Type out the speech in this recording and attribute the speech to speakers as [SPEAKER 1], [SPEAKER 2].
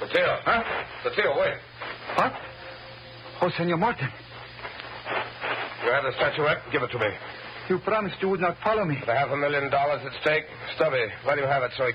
[SPEAKER 1] Satio.
[SPEAKER 2] Huh?
[SPEAKER 1] Satio, wait.
[SPEAKER 2] What? Oh, Senor Martin.
[SPEAKER 1] You have the statuette? Give it to me.
[SPEAKER 2] You promised you would not follow me.
[SPEAKER 1] With $500,000 at stake. Stubby, let him have it so he